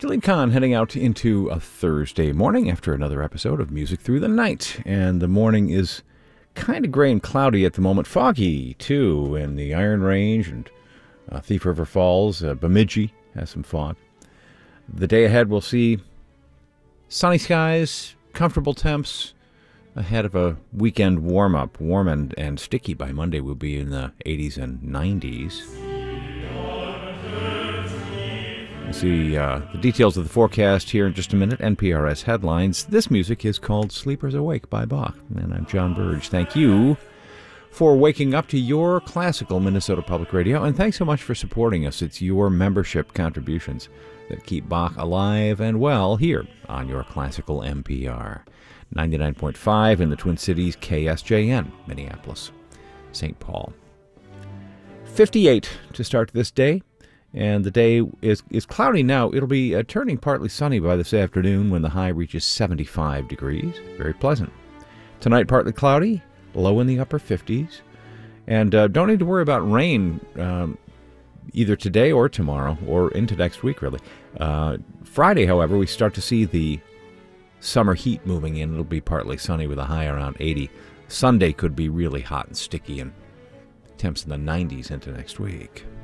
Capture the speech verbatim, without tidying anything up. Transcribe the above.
Jillian Kahn heading out into a Thursday morning after another episode of Music Through the Night. And the morning is kind of gray and cloudy at the moment. Foggy, too, in the Iron Range and uh, Thief River Falls. Uh, Bemidji has some fog. The day ahead we'll see sunny skies, comfortable temps, ahead of a weekend warm-up. Warm and, and sticky by Monday. We'll be in the eighties and nineties. We'll see uh, the details of the forecast here in just a minute. N P R S headlines. This music is called Sleepers Awake by Bach. And I'm John Burge. Thank you for waking up to your classical Minnesota Public Radio. And thanks so much for supporting us. It's your membership contributions that keep Bach alive and well here on your classical M P R. ninety-nine point five in the Twin Cities, K S J N, Minneapolis, Saint Paul. fifty-eight to start this day. And the day is, is cloudy now. It'll be uh, turning partly sunny by this afternoon when the high reaches seventy-five degrees. Very pleasant. Tonight, partly cloudy, low in the upper fifties. And uh, don't need to worry about rain um, either today or tomorrow or into next week, really. Uh, Friday, however, we start to see the summer heat moving in. It'll be partly sunny with a high around eighty. Sunday could be really hot and sticky and temps in the nineties into next week.